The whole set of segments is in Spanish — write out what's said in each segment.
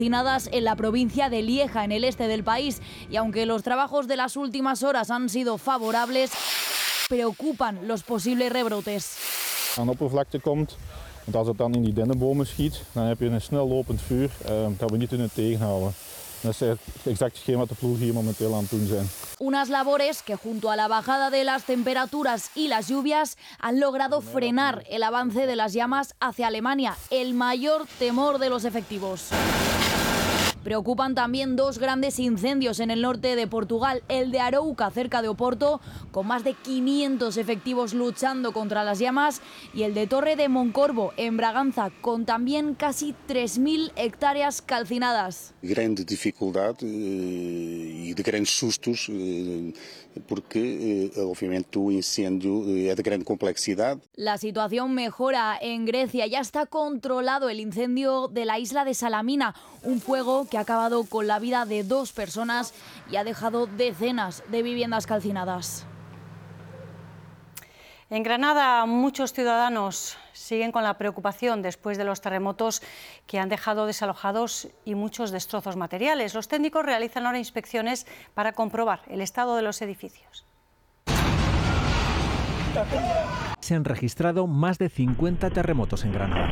En la provincia de Lieja, en el este del país, y aunque los trabajos de las últimas horas han sido favorables, preocupan los posibles rebrotes. Aan de oppervlakte komt, want als het dan in die dennenbomen schiet, dan heb je een snel lopend vuur dat we niet kunnen tegenhouden. Dat is exact hetgeen wat de ploeg hier momenteel aan het doen zijn. Unas labores que, junto a la bajada de las temperaturas y las lluvias, han logrado frenar el avance de las llamas hacia Alemania, el mayor temor de los efectivos. Preocupan también dos grandes incendios en el norte de Portugal, el de Arouca, cerca de Oporto, con más de 500 efectivos luchando contra las llamas, y el de Torre de Moncorvo, en Braganza, con también casi 3.000 hectáreas calcinadas. Grande dificultad y de grandes sustos, porque obviamente el incendio es de gran complejidad. La situación mejora en Grecia. Ya está controlado el incendio de la isla de Salamina, un fuego que ha acabado con la vida de 2 personas y ha dejado decenas de viviendas calcinadas. En Granada, muchos ciudadanos siguen con la preocupación después de los terremotos que han dejado desalojados y muchos destrozos materiales. Los técnicos realizan ahora inspecciones para comprobar el estado de los edificios. Se han registrado más de 50 terremotos en Granada.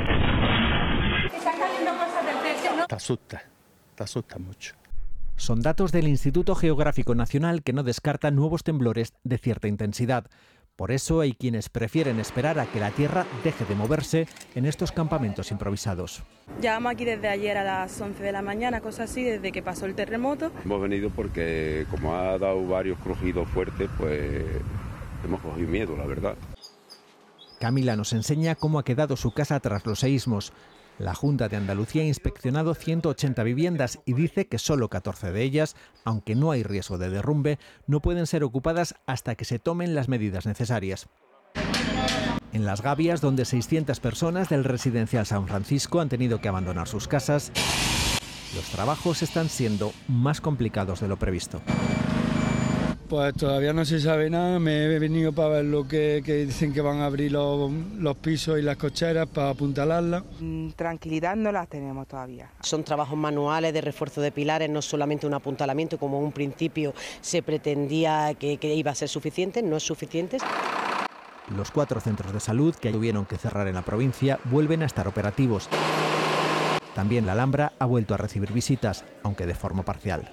Te asusta mucho. Son datos del Instituto Geográfico Nacional que no descartan nuevos temblores de cierta intensidad. Por eso hay quienes prefieren esperar a que la tierra deje de moverse en estos campamentos improvisados. Llevamos aquí desde ayer a las 11 de la mañana, cosas así, desde que pasó el terremoto. Hemos venido porque como ha dado varios crujidos fuertes, pues hemos cogido miedo, la verdad. Camila nos enseña cómo ha quedado su casa tras los seísmos. La Junta de Andalucía ha inspeccionado 180 viviendas y dice que solo 14 de ellas, aunque no hay riesgo de derrumbe, no pueden ser ocupadas hasta que se tomen las medidas necesarias. En Las Gavias, donde 600 personas del residencial San Francisco han tenido que abandonar sus casas, los trabajos están siendo más complicados de lo previsto. Pues todavía no se sabe nada, me he venido para ver lo que dicen que van a abrir los pisos y las cocheras para apuntalarlas. Tranquilidad no la tenemos todavía. Son trabajos manuales de refuerzo de pilares, no solamente un apuntalamiento como en un principio se pretendía que iba a ser suficiente, no es suficiente. Los 4 centros de salud que tuvieron que cerrar en la provincia vuelven a estar operativos. También la Alhambra ha vuelto a recibir visitas, aunque de forma parcial.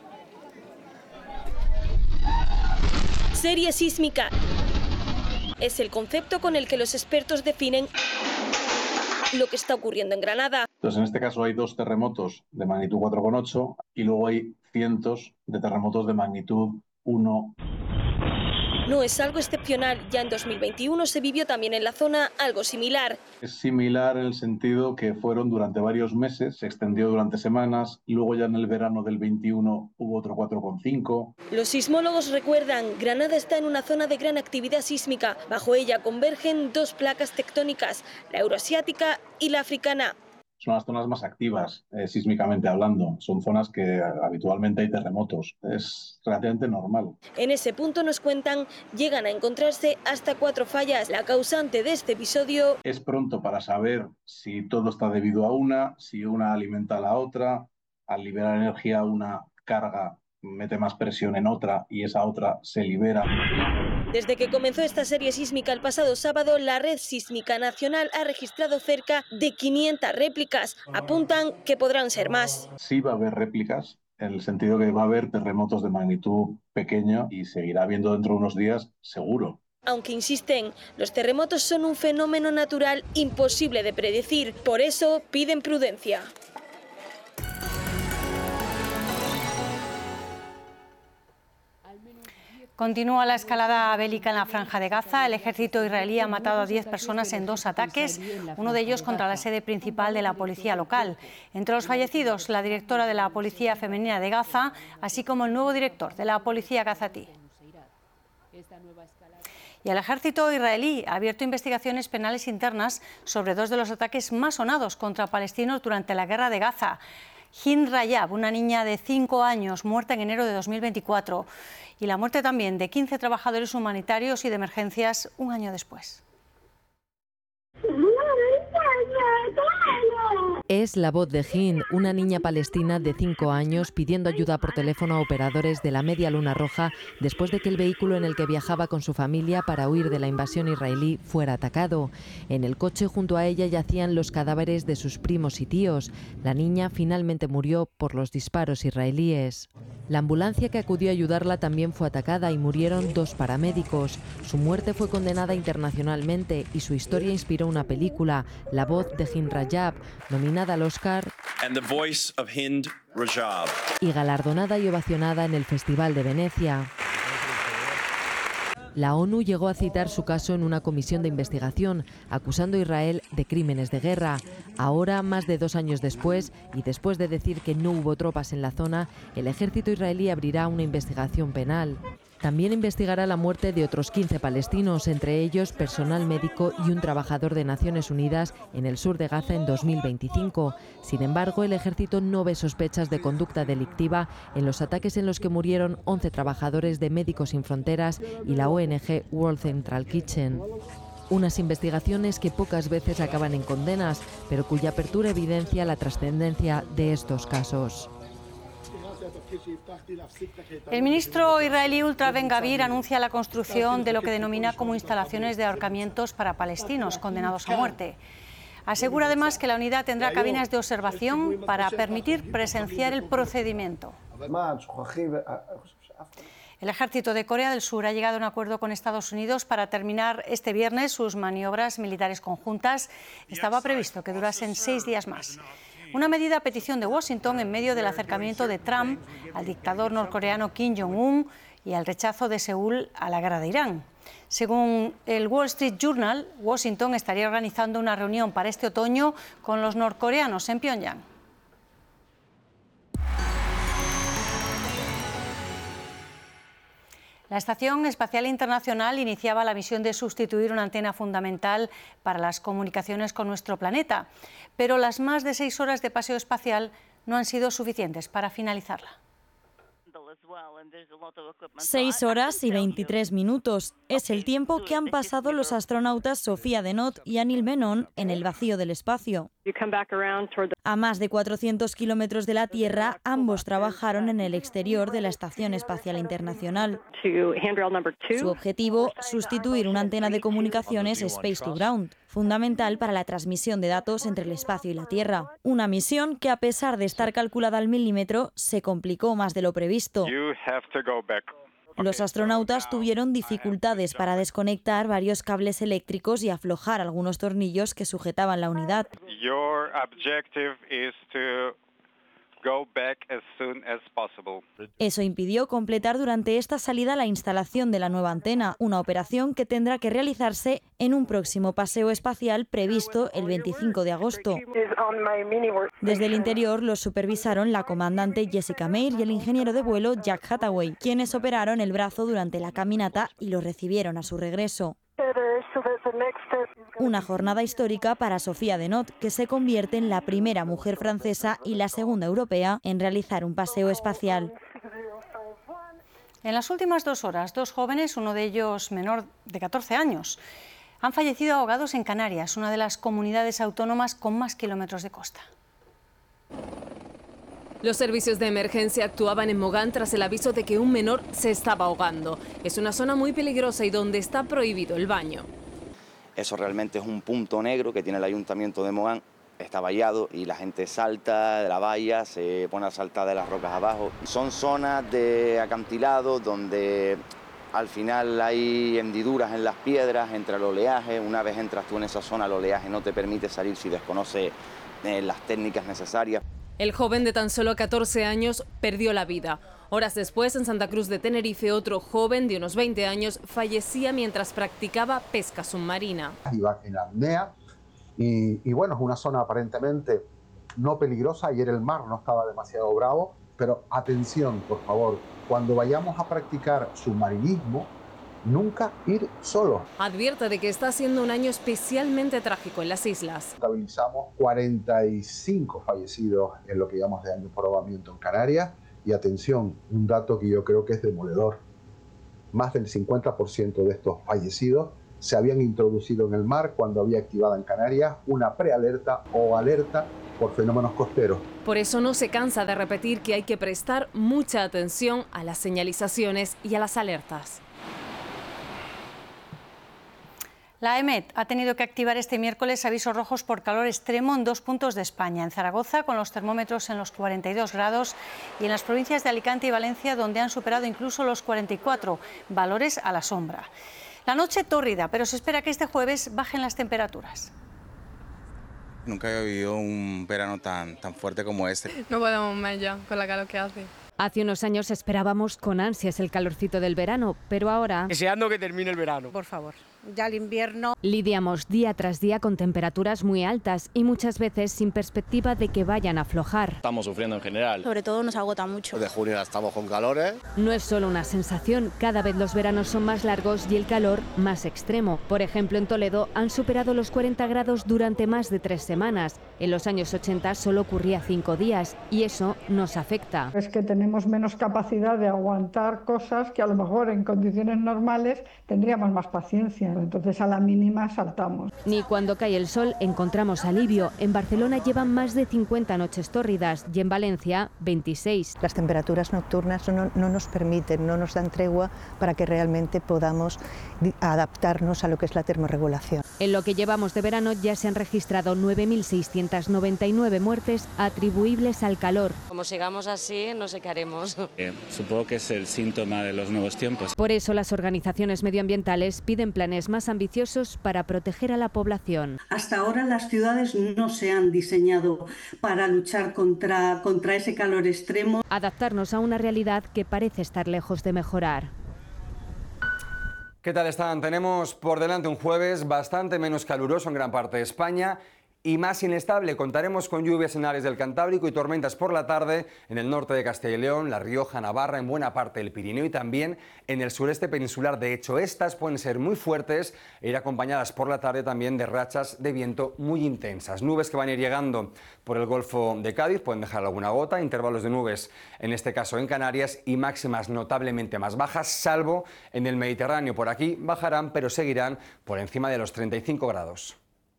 Serie sísmica es el concepto con el que los expertos definen lo que está ocurriendo en Granada. Entonces, en este caso hay 2 terremotos de magnitud 4,8 y luego hay cientos de terremotos de magnitud 1. No es algo excepcional, ya en 2021 se vivió también en la zona algo similar. Es similar en el sentido que fueron durante varios meses, se extendió durante semanas, y luego ya en el verano del 21 hubo otro 4,5. Los sismólogos recuerdan, Granada está en una zona de gran actividad sísmica. Bajo ella convergen 2 placas tectónicas, la euroasiática y la africana. Son las zonas más activas, sísmicamente hablando. Son zonas que habitualmente hay terremotos. Es relativamente normal. En ese punto, nos cuentan, llegan a encontrarse hasta 4 fallas. La causante de este episodio... Es pronto para saber si todo está debido a una, si una alimenta a la otra. Al liberar energía, una carga mete más presión en otra y esa otra se libera. Desde que comenzó esta serie sísmica el pasado sábado, la Red Sísmica Nacional ha registrado cerca de 500 réplicas. Apuntan que podrán ser más. Sí va a haber réplicas, en el sentido que va a haber terremotos de magnitud pequeña y seguirá habiendo dentro de unos días, seguro. Aunque insisten, los terremotos son un fenómeno natural imposible de predecir. Por eso piden prudencia. Continúa la escalada bélica en la Franja de Gaza. El ejército israelí ha matado a 10 personas en 2 ataques, uno de ellos contra la sede principal de la policía local. Entre los fallecidos, la directora de la Policía Femenina de Gaza, así como el nuevo director de la Policía Gazatí. Y el ejército israelí ha abierto investigaciones penales internas sobre 2 de los ataques más sonados contra palestinos durante la guerra de Gaza. Hind Rayab, una niña de 5 años, muerta en enero de 2024. Y la muerte también de 15 trabajadores humanitarios y de emergencias un año después. Es la voz de Hind, una niña palestina de 5 años pidiendo ayuda por teléfono a operadores de la Media Luna Roja después de que el vehículo en el que viajaba con su familia para huir de la invasión israelí fuera atacado. En el coche junto a ella yacían los cadáveres de sus primos y tíos. La niña finalmente murió por los disparos israelíes. La ambulancia que acudió a ayudarla también fue atacada y murieron 2 paramédicos. Su muerte fue condenada internacionalmente y su historia inspiró una película, La voz de Hind Rajab, nominada al Oscar y galardonada y ovacionada en el Festival de Venecia. La ONU llegó a citar su caso en una comisión de investigación, acusando a Israel de crímenes de guerra. Ahora, más de 2 años después, y después de decir que no hubo tropas en la zona, el ejército israelí abrirá una investigación penal. También investigará la muerte de otros 15 palestinos, entre ellos personal médico y un trabajador de Naciones Unidas en el sur de Gaza en 2025. Sin embargo, el ejército no ve sospechas de conducta delictiva en los ataques en los que murieron 11 trabajadores de Médicos Sin Fronteras y la ONG World Central Kitchen. Unas investigaciones que pocas veces acaban en condenas, pero cuya apertura evidencia la trascendencia de estos casos. El ministro israelí Ultra Ben-Gavir anuncia la construcción de lo que denomina como instalaciones de ahorcamientos para palestinos condenados a muerte. Asegura además que la unidad tendrá cabinas de observación para permitir presenciar el procedimiento. El ejército de Corea del Sur ha llegado a un acuerdo con Estados Unidos para terminar este viernes sus maniobras militares conjuntas. Estaba previsto que durasen 6 días más. Una medida a petición de Washington en medio del acercamiento de Trump al dictador norcoreano Kim Jong-un y al rechazo de Seúl a la guerra de Irán. Según el Wall Street Journal, Washington estaría organizando una reunión para este otoño con los norcoreanos en Pyongyang. La Estación Espacial Internacional iniciaba la misión de sustituir una antena fundamental para las comunicaciones con nuestro planeta, pero las más de 6 horas de paseo espacial no han sido suficientes para finalizarla. 6 horas y 23 minutos es el tiempo que han pasado los astronautas Sofía Denot y Anil Menon en el vacío del espacio. A más de 400 kilómetros de la Tierra, ambos trabajaron en el exterior de la Estación Espacial Internacional. Su objetivo, sustituir una antena de comunicaciones Space to Ground, fundamental para la transmisión de datos entre el espacio y la Tierra. Una misión que, a pesar de estar calculada al milímetro, se complicó más de lo previsto. Los astronautas tuvieron dificultades para desconectar varios cables eléctricos y aflojar algunos tornillos que sujetaban la unidad. Eso impidió completar durante esta salida la instalación de la nueva antena, una operación que tendrá que realizarse en un próximo paseo espacial previsto el 25 de agosto. Desde el interior los supervisaron la comandante Jessica Meir y el ingeniero de vuelo Jack Hathaway, quienes operaron el brazo durante la caminata y lo recibieron a su regreso. Una jornada histórica para Sofía Denot, que se convierte en la primera mujer francesa y la segunda europea en realizar un paseo espacial. En las últimas 2 horas, 2 jóvenes, uno de ellos menor de 14 años, han fallecido ahogados en Canarias, una de las comunidades autónomas con más kilómetros de costa. Los servicios de emergencia actuaban en Mogán tras el aviso de que un menor se estaba ahogando. Es una zona muy peligrosa y donde está prohibido el baño. Eso realmente es un punto negro que tiene el Ayuntamiento de Mogán. Está vallado y la gente salta de la valla, se pone a saltar de las rocas abajo. Son zonas de acantilado donde al final hay hendiduras en las piedras entre el oleaje. Una vez entras tú en esa zona, el oleaje no te permite salir si desconoces las técnicas necesarias. El joven de tan solo 14 años perdió la vida. Horas después, en Santa Cruz de Tenerife, otro joven de unos 20 años fallecía mientras practicaba pesca submarina. Iba en apnea y bueno, es una zona aparentemente no peligrosa. Ayer el mar no estaba demasiado bravo, pero atención, por favor, cuando vayamos a practicar submarinismo, nunca ir solo. Advierte de que está siendo un año especialmente trágico en las islas. Contabilizamos 45 fallecidos en lo que llamamos de año por ahogamiento en Canarias. Y atención, un dato que yo creo que es demoledor. Más del 50% de estos fallecidos se habían introducido en el mar cuando había activada en Canarias una prealerta o alerta por fenómenos costeros. Por eso no se cansa de repetir que hay que prestar mucha atención a las señalizaciones y a las alertas. La EMET ha tenido que activar este miércoles avisos rojos por calor extremo en 2 puntos de España. En Zaragoza, con los termómetros en los 42 grados, y en las provincias de Alicante y Valencia, donde han superado incluso los 44, valores a la sombra. La noche tórrida, pero se espera que este jueves bajen las temperaturas. Nunca he vivido un verano tan fuerte como este. No podemos más ya, con la calor que hace. Hace unos años esperábamos con ansias el calorcito del verano, pero ahora... Deseando que termine el verano. Por favor, ya el invierno... Lidiamos día tras día con temperaturas muy altas y muchas veces sin perspectiva de que vayan a aflojar. Estamos sufriendo en general. Sobre todo nos agota mucho. De junio estamos con calores. No es solo una sensación, cada vez los veranos son más largos y el calor más extremo. Por ejemplo, en Toledo han superado los 40 grados durante más de 3 semanas. En los años 80 solo ocurría 5 días y eso nos afecta. Es que tenemos menos capacidad de aguantar cosas que a lo mejor en condiciones normales tendríamos más paciencia, entonces a la mínima saltamos. Ni cuando cae el sol encontramos alivio. En Barcelona llevan más de 50 noches tórridas y en Valencia 26. Las temperaturas nocturnas no nos permiten, no nos dan tregua para que realmente podamos adaptarnos a lo que es la termorregulación. En lo que llevamos de verano ya se han registrado 9.699 muertes atribuibles al calor. Como sigamos así, no sé qué haremos. Supongo que es el síntoma de los nuevos tiempos. Por eso las organizaciones medioambientales piden planes más ambiciosos para proteger a la población. Hasta ahora las ciudades no se han diseñado para luchar contra ese calor extremo. Adaptarnos a una realidad que parece estar lejos de mejorar. ¿Qué tal están? Tenemos por delante un jueves bastante menos caluroso en gran parte de España y más inestable. Contaremos con lluvias en áreas del Cantábrico y tormentas por la tarde en el norte de Castilla y León, La Rioja, Navarra, en buena parte del Pirineo y también en el sureste peninsular. De hecho, estas pueden ser muy fuertes e ir acompañadas por la tarde también de rachas de viento muy intensas. Nubes que van a ir llegando por el Golfo de Cádiz, pueden dejar alguna gota, intervalos de nubes, en este caso en Canarias, y máximas notablemente más bajas, salvo en el Mediterráneo. Por aquí bajarán, pero seguirán por encima de los 35 grados.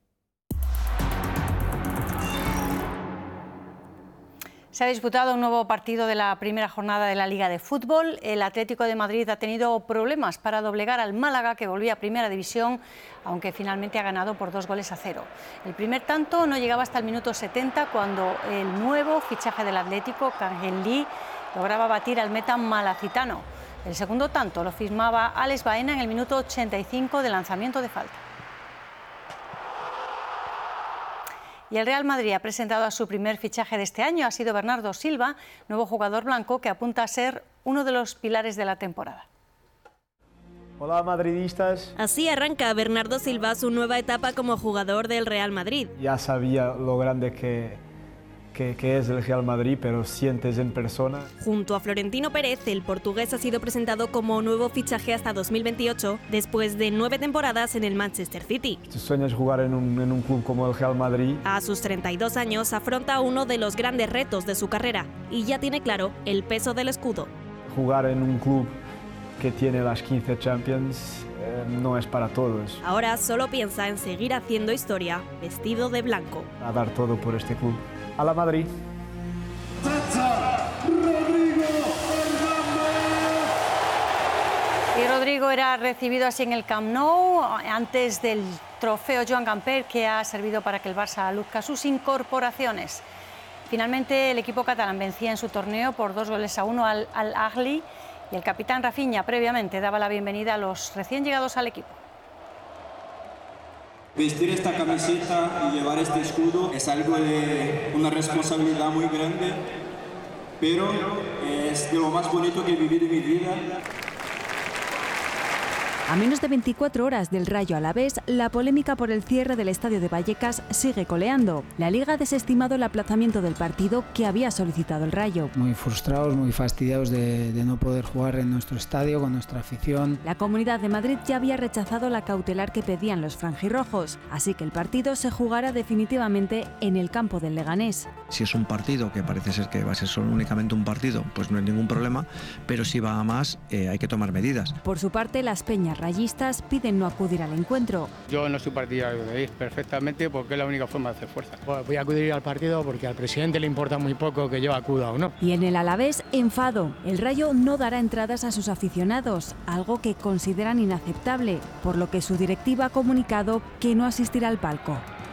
Se ha disputado un nuevo partido de la primera jornada de la Liga de Fútbol. El Atlético de Madrid ha tenido problemas para doblegar al Málaga, que volvía a Primera División, aunque finalmente ha ganado por 2-0. El primer tanto no llegaba hasta el minuto 70, cuando el nuevo fichaje del Atlético, Kangin Lee, lograba batir al meta malacitano. El segundo tanto lo firmaba Alex Baena en el minuto 85 de lanzamiento de falta. Y el Real Madrid ha presentado a su primer fichaje de este año. Ha sido Bernardo Silva, nuevo jugador blanco que apunta a ser uno de los pilares de la temporada. Hola madridistas. Así arranca Bernardo Silva su nueva etapa como jugador del Real Madrid. Ya sabía lo grande que es el Real Madrid, pero sientes en persona. Junto a Florentino Pérez, el portugués ha sido presentado como nuevo fichaje hasta 2028, después de 9 temporadas en el Manchester City. Si sueñas jugar en un club como el Real Madrid. A sus 32 años afronta uno de los grandes retos de su carrera y ya tiene claro el peso del escudo. Jugar en un club que tiene las 15 Champions no es para todos. Ahora solo piensa en seguir haciendo historia, vestido de blanco. A dar todo por este club. A la Madrid. Y Rodrigo era recibido así en el Camp Nou, antes del trofeo Joan Gamper, que ha servido para que el Barça luzca sus incorporaciones. Finalmente el equipo catalán vencía en su torneo por 2-1 al Al-Ahly, y el capitán Rafinha previamente daba la bienvenida a los recién llegados al equipo. Vestir esta camiseta y llevar este escudo es algo de una responsabilidad muy grande, pero es de lo más bonito que he vivido en mi vida. A menos de 24 horas del Rayo Alavés, la polémica por el cierre del estadio de Vallecas sigue coleando. La Liga ha desestimado el aplazamiento del partido que había solicitado el Rayo. Muy frustrados, muy fastidiados de no poder jugar en nuestro estadio con nuestra afición. La Comunidad de Madrid ya había rechazado la cautelar que pedían los franjirrojos, así que el partido se jugará definitivamente en el campo del Leganés. Si es un partido que parece ser que va a ser solo únicamente un partido, pues no hay ningún problema, pero si va a más hay que tomar medidas. Por su parte, Las Peñas rayistas piden no acudir al encuentro. Yo no soy partidario de ir perfectamente porque es la única forma de hacer fuerza. Voy a acudir al partido porque al presidente le importa muy poco que yo acuda o no. Y en el Alavés, enfado. El Rayo no dará entradas a sus aficionados, algo que consideran inaceptable, por lo que su directiva ha comunicado que no asistirá al palco.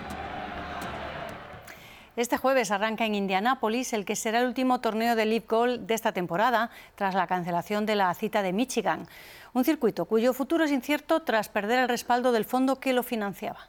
Este jueves arranca en Indianápolis el que será el último torneo de Live Golf de esta temporada, tras la cancelación de la cita de Michigan. Un circuito cuyo futuro es incierto tras perder el respaldo del fondo que lo financiaba.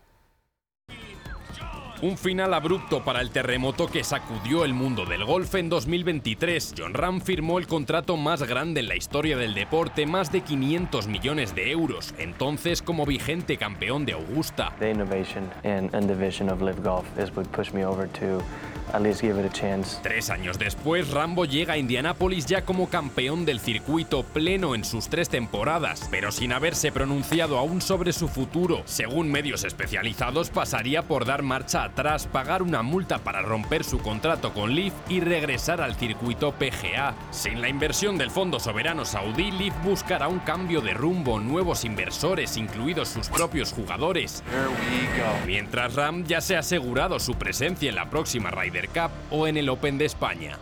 Un final abrupto para el terremoto que sacudió el mundo del golf en 2023. Jon Rahm firmó el contrato más grande en la historia del deporte, más de 500 millones de euros, entonces como vigente campeón de Augusta. The innovation and division of Live Golf is what pushed me over to at least give it a chance. 3 años después, Rambo llega a Indianápolis ya como campeón del circuito, pleno en sus 3 temporadas, pero sin haberse pronunciado aún sobre su futuro. Según medios especializados, pasaría por dar marcha atrás, pagar una multa para romper su contrato con Live y regresar al circuito PGA. Sin la inversión del fondo soberano saudí, Live buscará un cambio de rumbo, nuevos inversores, incluidos sus propios jugadores. Mientras Rahm ya se ha asegurado su presencia en la próxima Ryder Cup o en el Open de España.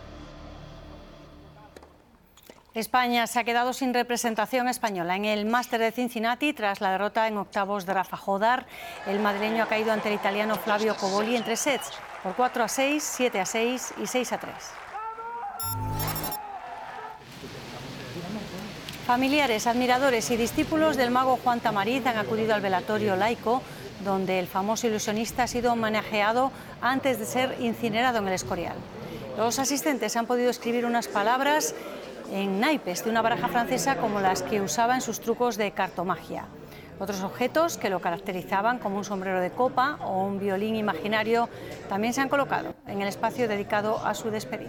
España se ha quedado sin representación española en el Máster de Cincinnati tras la derrota en octavos de Rafa Jodar. El madrileño ha caído ante el italiano Flavio Coboli en 3 sets, por 4-6, 7-6 y 6-3. Familiares, admiradores y discípulos del mago Juan Tamariz han acudido al velatorio laico, donde el famoso ilusionista ha sido homenajeado antes de ser incinerado en el Escorial. Los asistentes han podido escribir unas palabras en naipes de una baraja francesa como las que usaba en sus trucos de cartomagia. Otros objetos que lo caracterizaban, como un sombrero de copa o un violín imaginario, también se han colocado en el espacio dedicado a su despedida.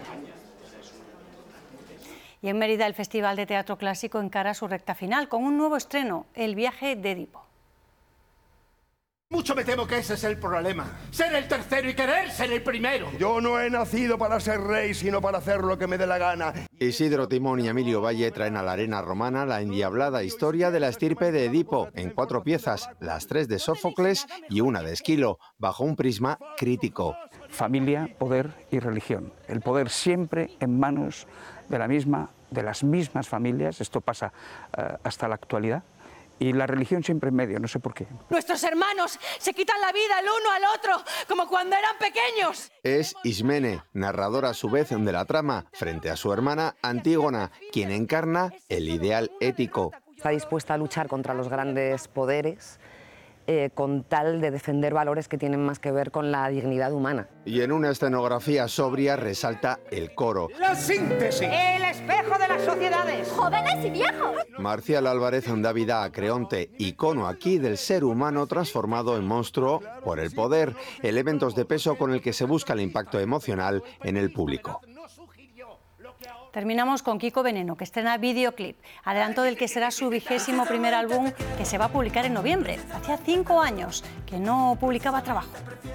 Y en Mérida, el Festival de Teatro Clásico encara su recta final con un nuevo estreno, El viaje de Edipo. Mucho me temo que ese es el problema. Ser el tercero y querer ser el primero. Yo no he nacido para ser rey, sino para hacer lo que me dé la gana. Isidro Timón y Emilio Valle traen a la arena romana la endiablada historia de la estirpe de Edipo, en 4 piezas, las 3 de Sófocles y una de Esquilo, bajo un prisma crítico. Familia, poder y religión. El poder siempre en manos de las mismas familias. Esto pasa hasta la actualidad. Y la religión siempre en medio, no sé por qué. Nuestros hermanos se quitan la vida el uno al otro, como cuando eran pequeños. Es Ismene, narrador a su vez de la trama, frente a su hermana Antígona, quien encarna el ideal ético. Está dispuesta a luchar contra los grandes poderes con tal de defender valores que tienen más que ver con la dignidad humana. Y en una escenografía sobria resalta el coro. ¡La síntesis! ¡El espejo de las sociedades! ¡Jóvenes y viejos! Marcial Álvarez da vida a Creonte, icono aquí del ser humano transformado en monstruo por el poder, elementos de peso con el que se busca el impacto emocional en el público. Terminamos con Kiko Veneno, que estrena videoclip, adelanto del que será su 21º álbum, que se va a publicar en noviembre. Hacía 5 años que no publicaba trabajo.